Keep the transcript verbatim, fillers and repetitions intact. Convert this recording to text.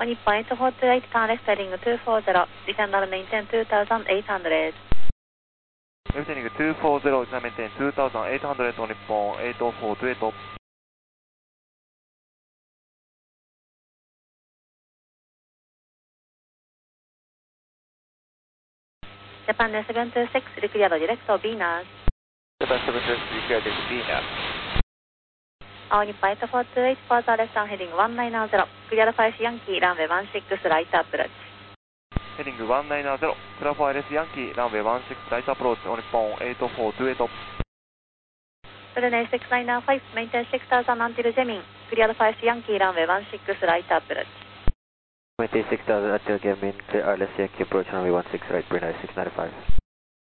日本エイトフォーツーエイト turn left heading two four zero, descend maintain two thousand eight hundred. Left heading two four zero, descend maintain two thousand eight hundred 日本エイトフォーツーエイト。 Japan seven two six, declared direct to Venus. Japan seven two six, declared direct to Venus. 青日本エイトフォーツーエイト further left turn heading one nine zero, clear five Yankee, runway one six right approach. Heading one nine zero, clear five Yankee, runway one six right approach 日本エイトフォーツーエイト。 Runway six nine five, maintain six thousand until Gemin, clear five Yankee, runway one six right approach. Maintain six thousand until Gemin, clear R L S Yankee approach runway one six right, Brunei six nine five.